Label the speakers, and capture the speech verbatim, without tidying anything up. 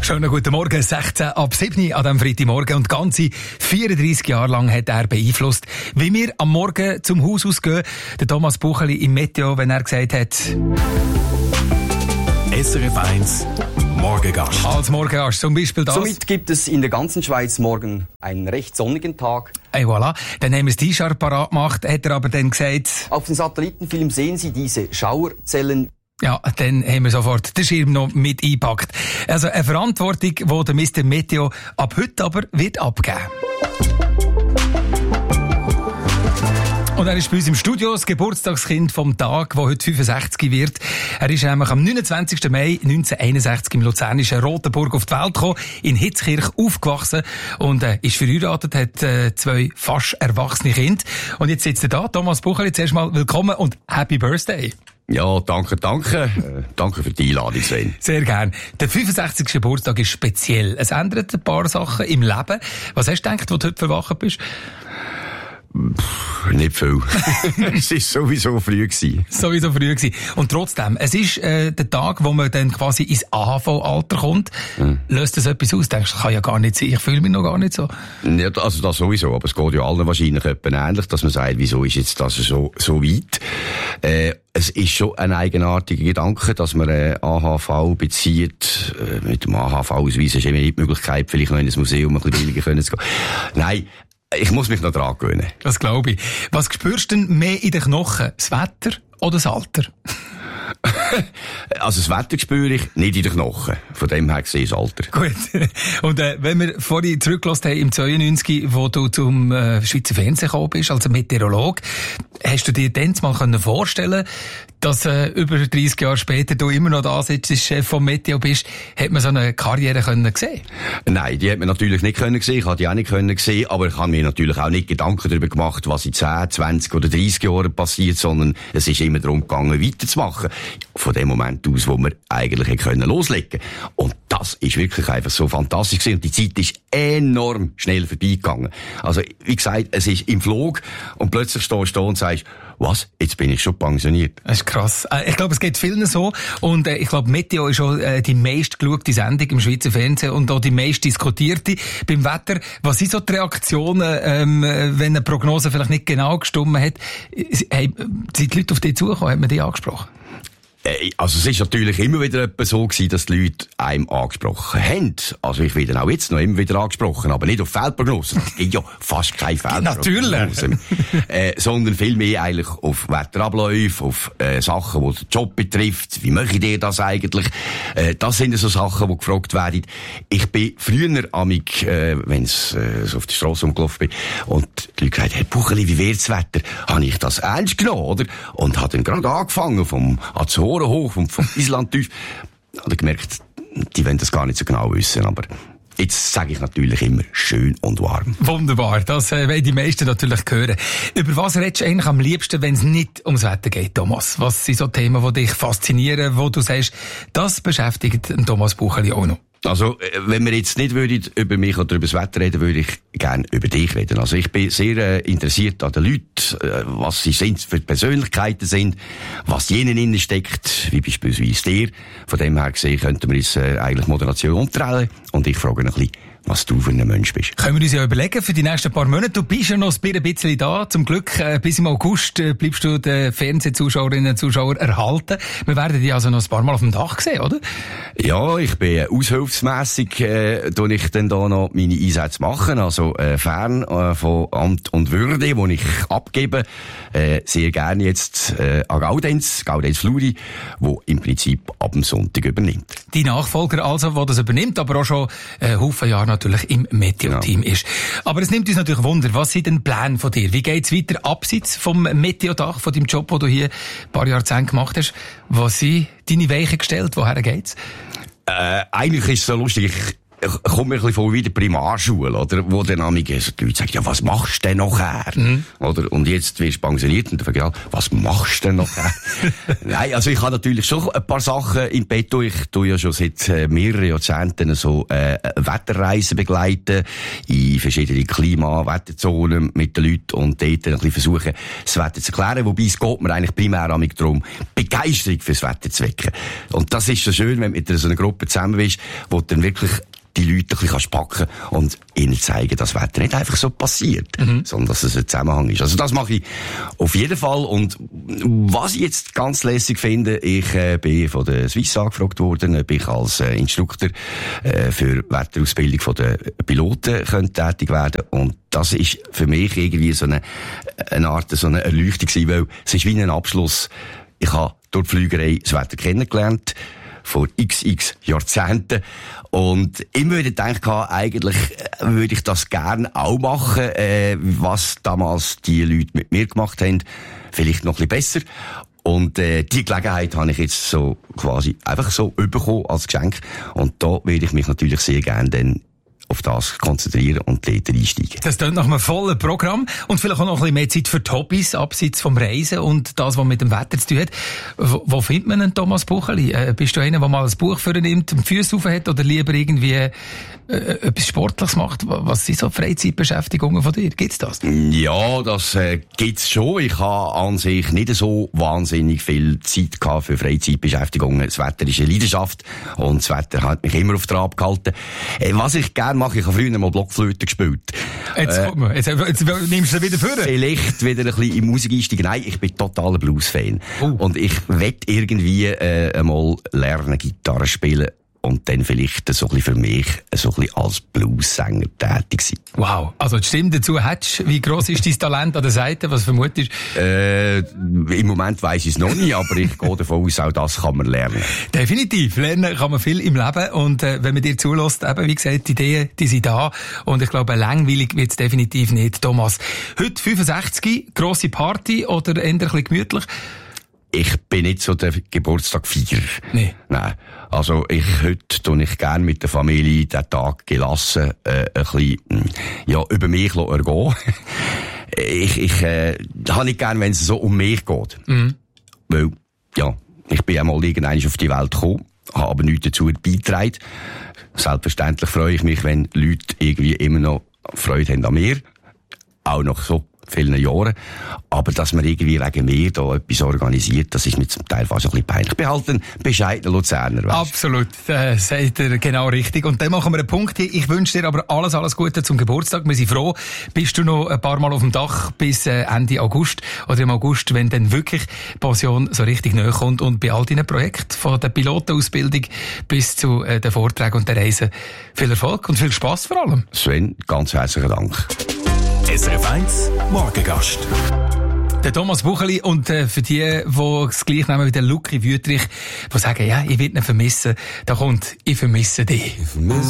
Speaker 1: Schönen guten Morgen, sechzehn ab sieben an diesem Freitagmorgen. Und ganze vierunddreissig Jahre lang hat er beeinflusst, wie wir am Morgen zum Haus ausgehen. Der Thomas Bucheli im Meteo, wenn er gesagt hat...
Speaker 2: S R F eins Morgengast.
Speaker 1: Als Morgengast zum Beispiel das.
Speaker 3: Somit gibt es in der ganzen Schweiz morgen einen recht sonnigen Tag.
Speaker 1: Hey, voilà. Dann haben wir das T-Shirt parat gemacht, hat er aber dann gesagt...
Speaker 3: Auf dem Satellitenfilm sehen Sie diese Schauerzellen.
Speaker 1: Ja, dann haben wir sofort den Schirm noch mit eingepackt. Also eine Verantwortung, die der Mister Meteo ab heute aber wird abgeben. Und er ist bei uns im Studio, das Geburtstagskind vom Tag, der heute fünfundsechzig wird. Er ist nämlich am neunundzwanzigsten Mai neunzehnhunderteinundsechzig im luzernischen Rotenburg auf die Welt gekommen, in Hitzkirch aufgewachsen und äh, ist verheiratet, hat äh, zwei fast erwachsene Kinder. Und jetzt sitzt er da, Thomas Bucheli, zuerst mal willkommen und Happy Birthday.
Speaker 4: Ja, danke, danke. Äh, danke für die Einladung, Sven.
Speaker 1: Sehr gern. Der fünfundsechzigste Geburtstag ist speziell. Es ändert ein paar Sachen im Leben. Was hast du gedacht, als du heute verwacht bist?
Speaker 4: Pff, nicht viel. Es war sowieso früh gewesen.
Speaker 1: Sowieso früh gewesen. Und trotzdem, es ist äh, der Tag, wo man dann quasi ins A H V-Alter kommt. Hm. Löst das etwas aus? Denkst du, das kann ja gar nicht sein. Ich fühle mich noch gar nicht so.
Speaker 4: Ja, also das sowieso. Aber es geht ja allen wahrscheinlich etwa ähnlich, dass man sagt, wieso ist jetzt das so, so weit? Äh, es ist schon ein eigenartiger Gedanke, dass man äh, A H V bezieht. Äh, mit dem A H V-Ausweis ist immer nicht die Möglichkeit, vielleicht noch in ein Museum ein bisschen billiger können zu gehen. Nein. Ich muss mich noch dran gewöhnen.
Speaker 1: Das glaube ich. Was spürst du denn mehr in den Knochen? Das Wetter oder das Alter?
Speaker 4: Also das Wetter spüre ich nicht in den Knochen. Von dem her gesehen das Alter.
Speaker 1: Gut. Und äh, wenn wir vorhin zurückgelassen haben, im zweiundneunzig, wo du zum äh, Schweizer Fernsehen gekommen bist, als Meteorolog, hast du dir dann mal können vorstellen, dass äh, über dreissig Jahre später du immer noch da sitzt, Chef vom Meteo bist, hat man so eine Karriere können sehen?
Speaker 4: Nein, die hat man natürlich nicht können sehen, ich habe die auch nicht können sehen, aber ich habe mir natürlich auch nicht Gedanken darüber gemacht, was in zehn, zwanzig oder dreissig Jahren passiert, sondern es ist immer darum gegangen, weiterzumachen. Von dem Moment aus, wo wir eigentlich hätten können loslegen. Und das ist wirklich einfach so fantastisch gewesen. Und die Zeit ist enorm schnell vorbeigegangen. Also, wie gesagt, es ist im Flug und plötzlich stehst du da und sagst, was? Jetzt bin ich schon pensioniert.
Speaker 1: Das ist krass. Ich glaube, es geht vielen so. Und ich glaube, Meteo ist auch die meistgeschaute Sendung im Schweizer Fernsehen und auch die meist diskutierte beim Wetter. Was sind so die Reaktionen, ähm, wenn eine Prognose vielleicht nicht genau gestimmt hat? Hey, sind die Leute auf dich zugekommen? Hat man die angesprochen?
Speaker 4: Also es ist natürlich immer wieder so gewesen, dass die Leute einem angesprochen haben. Also ich werde auch jetzt noch immer wieder angesprochen, aber nicht auf Feldprognosen. Es gibt ja fast keine Feldprognosen. äh, sondern vielmehr eigentlich auf Wetterabläufe, auf äh, Sachen, die den Job betrifft. Wie mache ich dir das eigentlich? Äh, das sind so Sachen, die gefragt werden. Ich bin früher amig, äh, wenn es äh, so auf die Strasse umgelaufen bin, und die Leute gesagt, hey Bucheli, wie wird's Wetter? Habe ich das ernst genommen, oder? Und habe dann gerade angefangen vom Azoren hoch und vom Island tief. Ich habe gemerkt, die wollen das gar nicht so genau wissen, aber jetzt sage ich natürlich immer schön und warm.
Speaker 1: Wunderbar, das äh, wollen die meisten natürlich hören. Über was redest du eigentlich am liebsten, wenn es nicht ums Wetter geht, Thomas? Was sind so Themen, die dich faszinieren, wo du sagst, das beschäftigt Thomas Bucheli auch noch?
Speaker 4: Also, wenn wir jetzt nicht würden über mich oder über das Wetter reden, würde ich gerne über dich reden. Also, ich bin sehr äh, interessiert an den Leuten, äh, was sie sind, für Persönlichkeiten sind, was jenen innen steckt, wie beispielsweise dir. Von dem her gesehen könnten wir uns äh, eigentlich Moderation umdrehen und ich frage ein bisschen, was du für ein Mensch bist.
Speaker 1: Können wir uns ja überlegen für die nächsten paar Monate. Du bist ja noch ein bisschen da. Zum Glück, äh, bis im August äh, bleibst du den Fernsehzuschauerinnen und Zuschauern erhalten. Wir werden dich also noch ein paar Mal auf dem Dach sehen, oder?
Speaker 4: Ja, ich bin äh, aushilfsmässig, äh, tue ich dann da noch meine Einsätze machen. Also äh, fern äh, von Amt und Würde, wo ich abgebe, äh, sehr gerne jetzt äh, an Gaudenz, Gaudenz Fluri, wo im Prinzip ab dem Sonntag übernimmt.
Speaker 1: Die Nachfolger also, der das übernimmt, aber auch schon äh, Haufen Jahre natürlich im Meteo-Team ist. Aber es nimmt uns natürlich Wunder, was sind denn Pläne von dir? Wie geht's weiter abseits vom Meteo-Dach, von deinem Job, den du hier ein paar Jahrzehnte gemacht hast? Was sind deine Weichen gestellt? Woher geht's?
Speaker 4: Äh, eigentlich ist es so lustig. Ich kommt mir ein bisschen vor wie der Primarschule, oder? Wo dann einige so die Leute sagen, ja, was machst du denn nachher? Mhm. Oder? Und jetzt wirst du pensioniert und dann frage ich, ja, was machst du denn nachher? Nein, also ich habe natürlich schon ein paar Sachen im Petto. Ich tue ja schon seit äh, mehreren Jahrzehnten so äh, Wetterreisen begleiten in verschiedene Klima-, Wetterzonen mit den Leuten und dort ein bisschen versuchen, das Wetter zu erklären. Wobei es geht mir eigentlich primär darum, Begeisterung fürs Wetter zu wecken. Und das ist so schön, wenn du mit so einer Gruppe zusammen bist, wo du dann wirklich die Leute ein bisschen packen und ihnen zeigen, dass das Wetter nicht einfach so passiert, mhm. sondern dass es ein Zusammenhang ist. Also das mache ich auf jeden Fall. Und was ich jetzt ganz lässig finde, ich äh, bin von der Swiss angefragt worden, ob ich als äh, Instruktor äh, für Wetterausbildung von den Piloten könnte tätig werden. Und das ist für mich irgendwie so eine, eine Art, so eine Erleuchtung gewesen, weil es ist wie ein Abschluss. Ich habe durch die Flügerei das Wetter kennengelernt, vor xx Jahrzehnten. Und immer wieder gedacht, eigentlich würde ich das gerne auch machen, äh, was damals die Leute mit mir gemacht haben. Vielleicht noch ein bisschen besser. Und äh, die Gelegenheit habe ich jetzt so quasi einfach so bekommen als Geschenk. Und da würde ich mich natürlich sehr gerne dann auf das konzentrieren und dort einsteigen.
Speaker 1: Das klingt nach einem vollen Programm und vielleicht auch noch ein bisschen mehr Zeit für die Hobbys, abseits vom Reisen und das, was mit dem Wetter zu tun hat. Wo, wo findet man einen Thomas Bucheli? Äh, bist du einer, der mal ein Buch für ihn nimmt, die Füße rauf hat oder lieber irgendwie äh, etwas Sportliches macht? Was sind so Freizeitbeschäftigungen von dir? Gibt's das?
Speaker 4: Ja, das äh, gibt's schon. Ich habe an sich nicht so wahnsinnig viel Zeit gehabt für Freizeitbeschäftigungen. Das Wetter ist eine Leidenschaft und das Wetter hat mich immer auf Trab gehalten. Äh, was ich gerne mache, ich habe früher mal Blockflöte gespielt.
Speaker 1: Jetzt, äh, mal, jetzt, jetzt nimmst du wieder vor.
Speaker 4: Vielleicht wieder ein bisschen in Musik einsteigen. Nein, ich bin totaler Blues-Fan. Uh. Und ich will irgendwie äh, einmal lernen, Gitarre spielen und dann vielleicht so ein bisschen für mich so ein bisschen als Blues-Sänger tätig sein.
Speaker 1: Wow. Also die Stimme dazu hättest du. Wie gross ist dein Talent an der Seite? Was vermutest
Speaker 4: du? Äh, im Moment weiss ich es noch nicht, aber ich gehe davon aus, auch das kann man lernen.
Speaker 1: Definitiv. Lernen kann man viel im Leben. Und äh, wenn man dir zulässt, eben, wie gesagt, die Ideen, die sind da. Und ich glaube, langweilig wird es definitiv nicht. Thomas, heute fünfundsechzig, grosse Party oder eher ein bisschen gemütlich?
Speaker 4: Ich bin nicht so der Geburtstagfeier.
Speaker 1: Nee.
Speaker 4: Nein. Also, ich, heute tue ich gerne mit der Familie den Tag gelassen, äh, ein bisschen, ja, über mich ergehen. ich, ich, äh, habe nicht gern, wenn es so um mich geht. Mhm. Weil, ja, ich bin einmal irgendwann auf die Welt gekommen, habe aber nichts dazu beigetragen. Selbstverständlich freue ich mich, wenn Leute irgendwie immer noch Freude haben an mir. Auch noch so vielen Jahren. Aber dass man irgendwie wegen mir da etwas organisiert, das ist mir zum Teil fast ein bisschen peinlich. Ich bin halt ein bescheidener Luzerner. Weißt?
Speaker 1: Absolut, äh, sagt ihr genau richtig. Und dann machen wir einen Punkt hier. Ich wünsche dir aber alles, alles Gute zum Geburtstag. Wir sind froh, bist du noch ein paar Mal auf dem Dach bis äh, Ende August oder im August, wenn dann wirklich die Pension so richtig näher kommt und bei all deinen Projekten, von der Pilotenausbildung bis zu äh, den Vorträgen und den Reisen. Viel Erfolg und viel Spass vor allem.
Speaker 4: Sven, ganz herzlichen Dank.
Speaker 2: S F eins Morgengast.
Speaker 1: Der Thomas Bucheli und äh, für die, die es gleich nehmen wie der Luki Wüttrich, die sagen, ja, ich will ihn vermissen, da kommt, ich vermisse dich.
Speaker 5: Ich vermisse